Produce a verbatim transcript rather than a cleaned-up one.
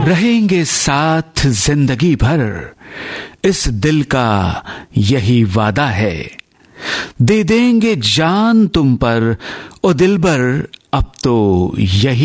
रहेंगे साथ जिंदगी भर, इस दिल का यही वादा है। दे देंगे जान तुम पर, ओ दिलबर अब तो यही